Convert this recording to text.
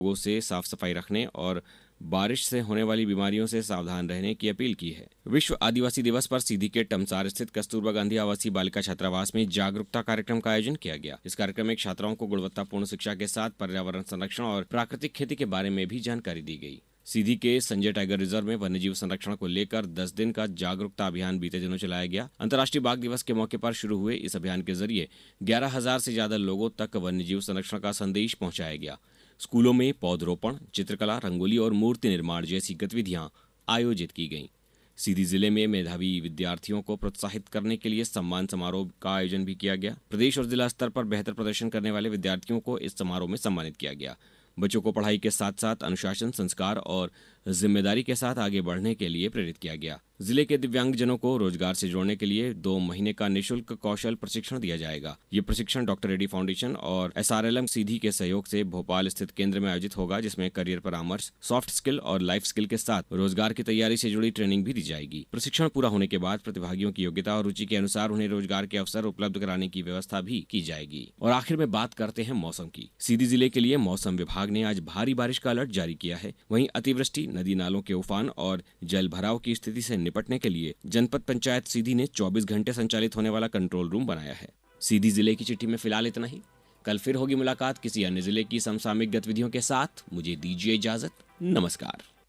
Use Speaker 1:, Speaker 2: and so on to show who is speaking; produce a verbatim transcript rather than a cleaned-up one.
Speaker 1: लोगों से साफ सफाई रखने और बारिश से होने वाली बीमारियों से सावधान रहने की अपील की है। विश्व आदिवासी दिवस पर सीधी के टमसार स्थित कस्तूरबा गांधी आवासीय बालिका छात्रावास में जागरूकता कार्यक्रम का आयोजन किया गया। इस कार्यक्रम में छात्राओं को गुणवत्तापूर्ण शिक्षा के साथ पर्यावरण संरक्षण और प्राकृतिक खेती के बारे में भी जानकारी दी गई। सीधी के संजय टाइगर रिजर्व में वन्यजीव संरक्षण को लेकर दस दिन का जागरूकता अभियान बीते दिनों चलाया गया। अंतर्राष्ट्रीय बाघ दिवस के मौके पर शुरू हुए इस अभियान के जरिए ग्यारह हजार से ज्यादा लोगों तक वन्यजीव संरक्षण का संदेश पहुंचाया गया। स्कूलों में पौधरोपण, चित्रकला, रंगोली और मूर्ति निर्माण जैसी गतिविधियां आयोजित की गईं। सीधी जिले में मेधावी विद्यार्थियों को प्रोत्साहित करने के लिए सम्मान समारोह का आयोजन भी किया गया। प्रदेश और जिला स्तर पर बेहतर प्रदर्शन करने वाले विद्यार्थियों को इस समारोह में सम्मानित किया गया। बच्चों को पढ़ाई के साथ साथ अनुशासन, संस्कार और जिम्मेदारी के साथ आगे बढ़ने के लिए प्रेरित किया गया। जिले के दिव्यांगजनों को रोजगार से जोड़ने के लिए दो महीने का निशुल्क कौशल प्रशिक्षण दिया जाएगा। ये प्रशिक्षण डॉक्टर रेड्डी फाउंडेशन और एस आर एल एम सीधी के सहयोग से भोपाल स्थित केंद्र में आयोजित होगा, जिसमें करियर परामर्श, सॉफ्ट स्किल और लाइफ स्किल के साथ रोजगार की तैयारी से जुड़ी ट्रेनिंग भी दी जाएगी। प्रशिक्षण पूरा होने के बाद प्रतिभागियों की योग्यता और रुचि के अनुसार उन्हें रोजगार के अवसर उपलब्ध कराने की व्यवस्था भी की जाएगी। और आखिर में बात करते हैं मौसम की। सीधी जिले के लिए मौसम विभाग ने आज भारी बारिश का अलर्ट जारी किया है। वहीं अतिवृष्टि, नदी नालों के उफान और जल भराव की स्थिति से निपटने के लिए जनपद पंचायत सीधी ने चौबीस घंटे संचालित होने वाला कंट्रोल रूम बनाया है। सीधी जिले की चिट्ठी में फिलहाल इतना ही। कल फिर होगी मुलाकात किसी अन्य जिले की समसामयिक गतिविधियों के साथ। मुझे दीजिए इजाजत। नमस्कार।